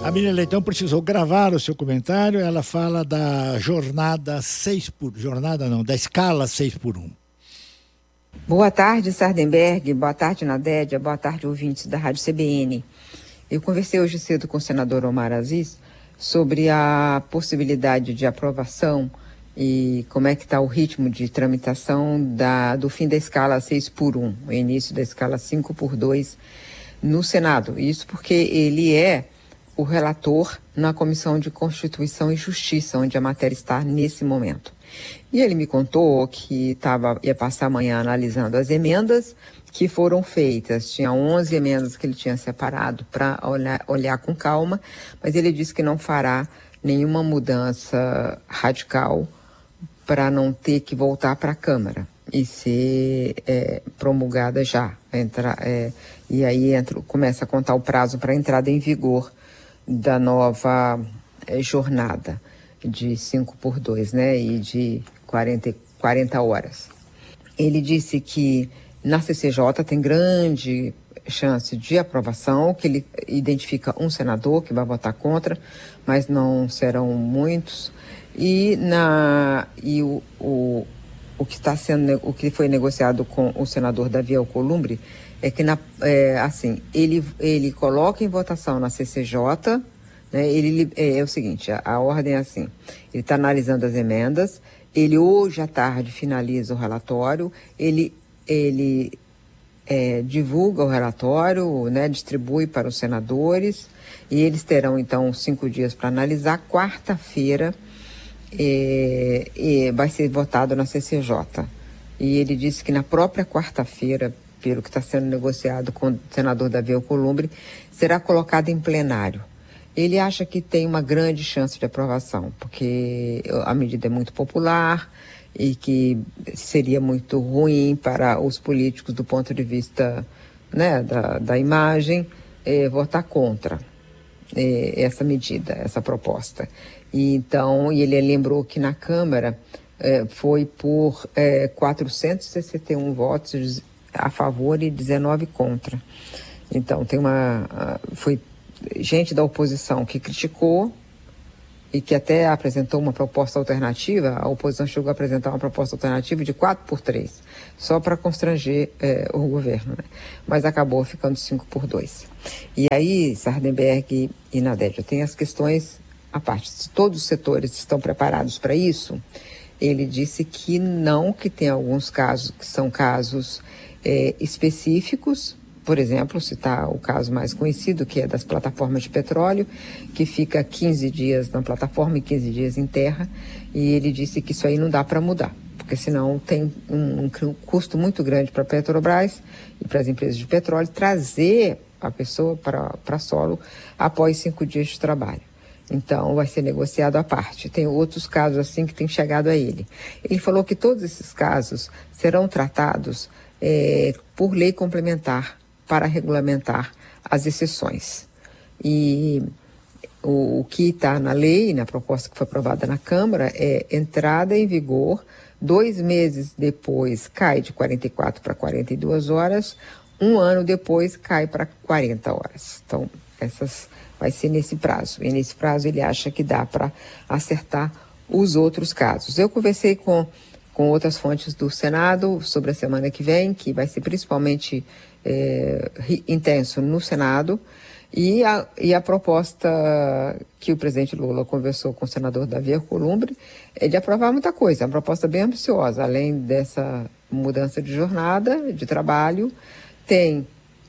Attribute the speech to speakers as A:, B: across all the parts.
A: A Miriam Leitão precisou gravar o seu comentário. Ela fala da jornada da escala 6x1.
B: Boa tarde, Sardenberg. Boa tarde, Nadédia. Boa tarde, ouvintes da Rádio CBN. Eu conversei hoje cedo com o senador Omar Aziz sobre a possibilidade de aprovação e como é que está o ritmo de tramitação do fim da escala 6x1, o início da escala 5x2 no Senado. Isso porque ele é o relator na Comissão de Constituição e Justiça, onde a matéria está nesse momento. E ele me contou que ia passar amanhã analisando as emendas que foram feitas. Tinha 11 emendas que ele tinha separado para olhar com calma, mas ele disse que não fará nenhuma mudança radical para não ter que voltar para a Câmara e ser promulgada já. E aí começa a contar o prazo para a entrada em vigor da nova jornada de 5x2, né, e de 40 horas. Ele disse que na CCJ tem grande chance de aprovação, que ele identifica um senador que vai votar contra, mas não serão muitos. O que foi negociado com o senador Davi Alcolumbre é que ele coloca em votação na CCJ, né, é o seguinte, a ordem é assim, ele está analisando as emendas, ele hoje à tarde finaliza o relatório, ele divulga o relatório, né, distribui para os senadores, e eles terão então 5 dias para analisar. Quarta-feira vai ser votado na CCJ. E ele disse que na própria quarta-feira, pelo que está sendo negociado com o senador Davi Alcolumbre, será colocado em plenário. Ele acha que tem uma grande chance de aprovação, porque a medida é muito popular e que seria muito ruim para os políticos do ponto de vista, né, da imagem, votar contra essa medida, essa proposta. E ele lembrou que na Câmara foi por 461 votos a favor e 19 contra. Então, foi gente da oposição que criticou e que até apresentou uma proposta alternativa. A oposição chegou a apresentar uma proposta alternativa de 4x3, só para constranger o governo, né? Mas acabou ficando 5x2. E aí, Sardenberg e Nadédia, tem as questões à parte. Se todos os setores estão preparados para isso, ele disse que não, que tem alguns casos que são casos específicos. Por exemplo, citar o caso mais conhecido, que é das plataformas de petróleo, que fica 15 dias na plataforma e 15 dias em terra, e ele disse que isso aí não dá para mudar, porque senão tem um custo muito grande para a Petrobras e para as empresas de petróleo trazer a pessoa para solo após 5 dias de trabalho. Então, vai ser negociado à parte. Tem outros casos assim que têm chegado a ele. Ele falou que todos esses casos serão tratados por lei complementar para regulamentar as exceções. E o que está na lei, na proposta que foi aprovada na Câmara, é entrada em vigor, 2 meses depois cai de 44 para 42 horas, 1 ano depois cai para 40 horas. Então, vai ser nesse prazo. E nesse prazo ele acha que dá para acertar os outros casos. Eu conversei com outras fontes do Senado sobre a semana que vem, que vai ser principalmente intenso no Senado, e a proposta que o presidente Lula conversou com o senador Davi Alcolumbre é de aprovar muita coisa. É uma proposta bem ambiciosa. Além dessa mudança de jornada, de trabalho, tem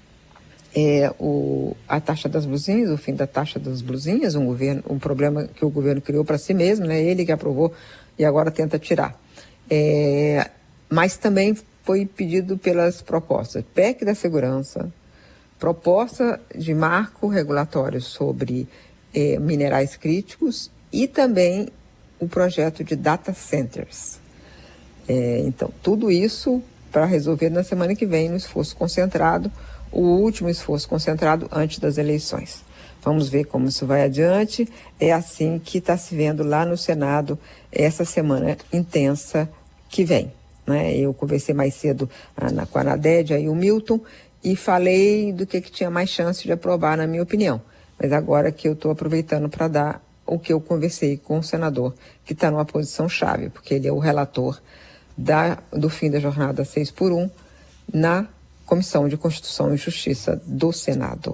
B: a taxa das blusinhas, o fim da taxa das blusinhas, um problema que o governo criou para si mesmo, né? Ele que aprovou e agora tenta tirar. Mas também foi pedido pelas propostas PEC da segurança, proposta de marco regulatório sobre minerais críticos e também o projeto de data centers. Então, tudo isso para resolver na semana que vem no esforço concentrado, o último esforço concentrado antes das eleições. Vamos ver como isso vai adiante. É assim que está se vendo lá no Senado essa semana intensa que vem, né? Eu conversei mais cedo com a Nadédia e o Milton e falei do que tinha mais chance de aprovar, na minha opinião. Mas agora que eu estou aproveitando para dar o que eu conversei com o senador, que está numa posição chave, porque ele é o relator do fim da jornada 6x1 na Comissão de Constituição e Justiça do Senado.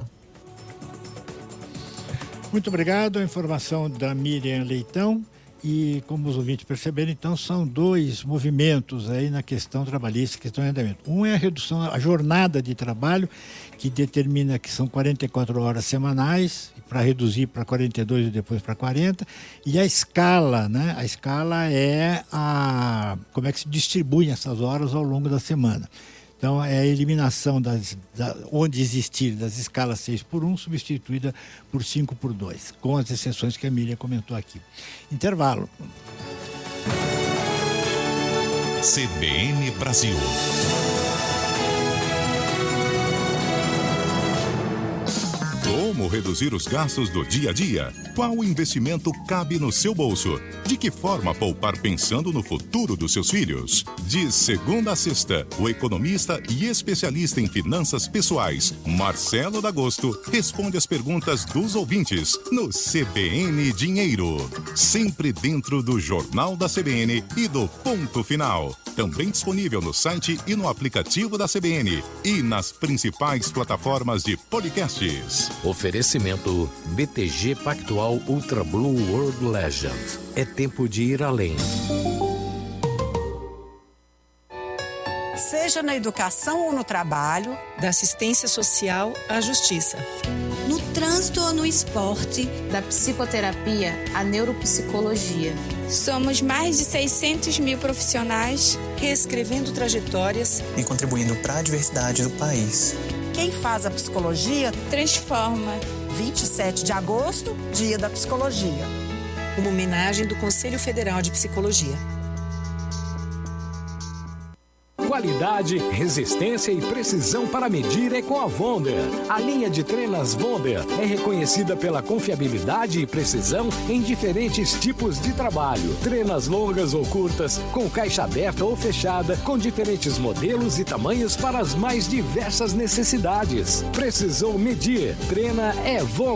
A: Muito obrigado. A informação da Miriam Leitão. E, como os ouvintes perceberam, então, são dois movimentos aí na questão trabalhista, questão de andamento. Um é a redução, a jornada de trabalho, que determina que são 44 horas semanais, para reduzir para 42 e depois para 40. E a escala, né? A escala é como é que se distribuem essas horas ao longo da semana. Então, é a eliminação onde existir das escalas 6x1, substituída por 5x2, com as exceções que a Miriam comentou aqui. Intervalo.
C: CBN Brasil. Como reduzir os gastos do dia a dia? Qual investimento cabe no seu bolso? De que forma poupar pensando no futuro dos seus filhos? De segunda a sexta, o economista e especialista em finanças pessoais, Marcelo D'Agosto, responde as perguntas dos ouvintes no CBN Dinheiro. Sempre dentro do Jornal da CBN e do Ponto Final. Também disponível no site e no aplicativo da CBN e nas principais plataformas de podcasts.
D: Oferecimento BTG Pactual Ultra Blue World Legend. É tempo de ir além.
E: Seja na educação ou no trabalho,
F: da assistência social à justiça.
G: No trânsito ou no esporte,
H: da psicoterapia à neuropsicologia.
I: Somos mais de 600 mil profissionais
F: reescrevendo trajetórias
J: e contribuindo para a diversidade do país.
E: Quem faz a psicologia
I: transforma.
E: 27 de agosto, Dia da Psicologia.
F: Uma homenagem do Conselho Federal de Psicologia.
K: Qualidade, resistência e precisão para medir é com a Wonder. A linha de trenas Wonder é reconhecida pela confiabilidade e precisão em diferentes tipos de trabalho. Trenas longas ou curtas, com caixa aberta ou fechada, com diferentes modelos e tamanhos para as mais diversas necessidades. Precisou medir? Trena é Wonder.